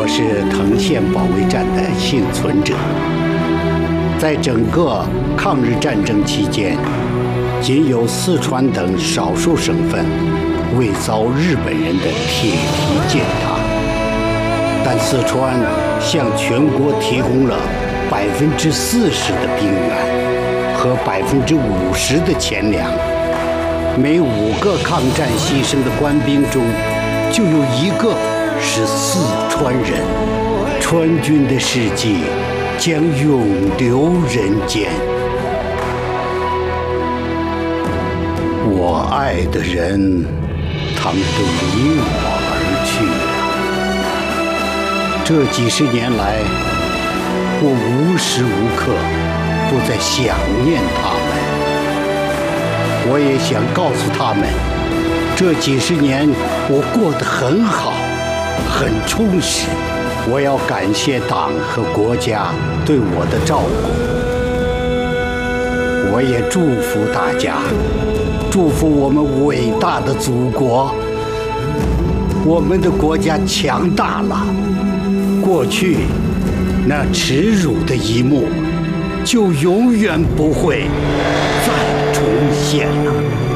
是藤县保卫战的幸存者，在整个抗日战争期间，仅有四川等少数省份未遭日本人的铁蹄践踏，但四川向全国提供了40%的兵源和50%的钱粮，每5个抗战牺牲的官兵中，就有1个是四川人。川军的事迹将永留人间。我爱的人，他们都离我而去了。这几十年来，我无时无刻不在想念他们。我也想告诉他们，这几十年我过得很好，很充实。我要感谢党和国家对我的照顾。我也祝福大家，祝福我们伟大的祖国。我们的国家强大了，过去那耻辱的一幕就永远不会再重现了。